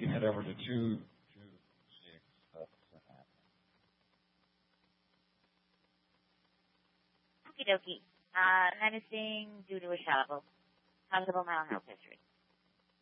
can head over to 226. Okie dokie. Menacing due to a shovel. Possible mental health history.